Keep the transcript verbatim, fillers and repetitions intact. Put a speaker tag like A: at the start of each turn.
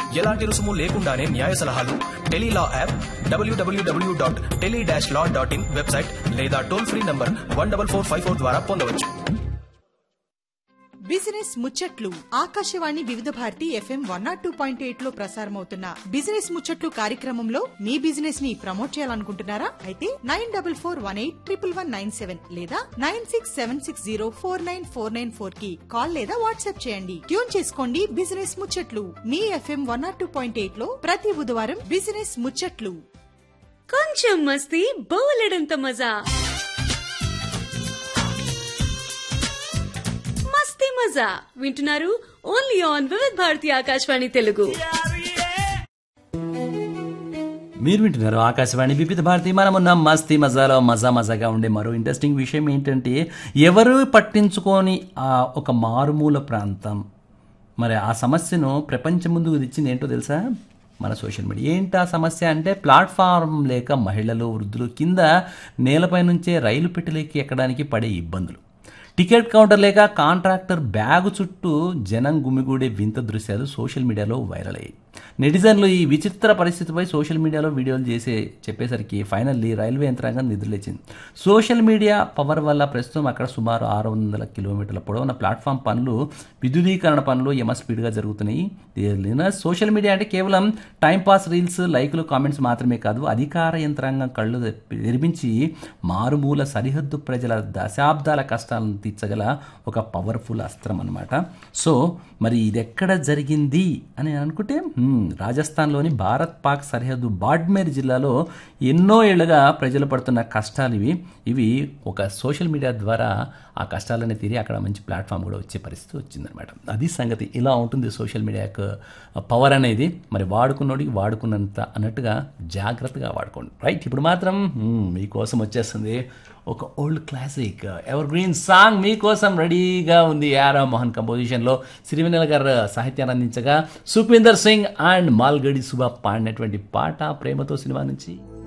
A: ఎలాంటి రుసుము లేకుండానే న్యాయ సలహాలు Tele-Law app, WWW dot tele dash law dot in website లేదా toll free number one double four five four ద్వారా పొందవచ్చు.
B: బిజినెస్ ముచ్చట్లు ఆకాశవాణి వివిధ Bharati FM one not two point eight లో ప్రసారమవుతున్న బిజినెస్ ముచ్చట్లు కార్యక్రమంలో మీ బిజినెస్ ని ప్రమోట్ చేయాలనుకుంటున్నారా? అయితే nine double four one eight triple one nine seven లేదా nine six seven six zero four nine four nine four కి కాల్ లేదా వాట్సాప్ చేయండి. ట్యూన్ చేసుకోండి బిజినెస్ ముచ్చట్లు మీ FM one not two point eight లో ప్రతి బుధవారం బిజినెస్ ముచ్చట్లు.
C: కొంచెం మస్తీ బోలెడంత మజా, మస్తీ మజా వింటున్నారు ఓన్లీ ఆన్ వివిధ భారతి ఆకాశవాణి తెలుగు.
D: మీరు వింటున్నారు ఆకాశవాణి వివిధ భారతి. మనమున్న మస్తీ మజాలో మజా మజాగా ఉండే మరో ఇంట్రెస్టింగ్ విషయం ఏంటంటే, ఎవరు పట్టించుకొని ఆ ఒక మారుమూల ప్రాంతం మరి ఆ సమస్యను ప్రపంచం ముందుకు తెచ్చింది ఏంటో తెలుసా? మన సోషల్ మీడియా. ఏంటి ఆ సమస్య అంటే, ప్లాట్ఫామ్ లేక మహిళలు వృద్ధులు కింద నేలపై నుంచే రైలు పెట్టెలకి ఎక్కడానికి పడే ఇబ్బందులు, టికెట్ కౌంటర్ లేక కాంట్రాక్టర్ బ్యాగు చుట్టూ జనం గుమిగూడే వింత దృశ్యాలు సోషల్ మీడియాలో వైరల్ అయ్యాయి. నెటిజన్లు ఈ విచిత్ర పరిస్థితిపై సోషల్ మీడియాలో వీడియోలు చేసే చెప్పేసరికి ఫైనల్లీ రైల్వే యంత్రాంగం నిద్రలేచింది. సోషల్ మీడియా పవర్ వల్ల ప్రస్తుతం అక్కడ సుమారు ఆరు వందల కిలోమీటర్ల పొడవున ప్లాట్ఫామ్ పనులు, విద్యుదీకరణ పనులు యమ స్పీడ్గా జరుగుతున్నాయి. సోషల్ మీడియా అంటే కేవలం టైంపాస్ రీల్స్, లైకులు, కామెంట్స్ మాత్రమే కాదు, అధికార యంత్రాంగం కళ్ళు తెరిపించి మారుమూల సరిహద్దు ప్రజల దశాబ్దాల కష్టాలను తీర్చగల ఒక పవర్ఫుల్ అస్త్రం అన్నమాట. సో మరి ఇది ఎక్కడ జరిగింది అని అనుకుంటే, రాజస్థాన్లోని భారత్ పాక్ సరిహద్దు బాడ్మేర్ జిల్లాలో ఎన్నో ఏళ్లుగా ప్రజలు పడుతున్న కష్టాలు ఇవి ఇవి ఒక సోషల్ మీడియా ద్వారా ఆ కష్టాలనే తీరి అక్కడ మంచి ప్లాట్ఫామ్ కూడా వచ్చే పరిస్థితి వచ్చిందనమాట. అది సంగతి. ఇలా ఉంటుంది సోషల్ మీడియాకు పవర్ అనేది. మరి వాడుకున్నోడికి వాడుకున్నంత అన్నట్టుగా జాగ్రత్తగా వాడుకోండి. రైట్, ఇప్పుడు మాత్రం మీకోసం వచ్చేస్తుంది ఒక old classic ever green song మీకోసం రెడీగా ఉంది. ఆర్ మోహన్ కంపోజిషన్లో సిరివెన్నెల గారు సాహిత్యాన్ని అందించగా, సుఖ్వీందర్ సింగ్ అండ్ మాల్గడి సుబా పాడినటువంటి పాట ప్రేమతో సినిమా నుంచి.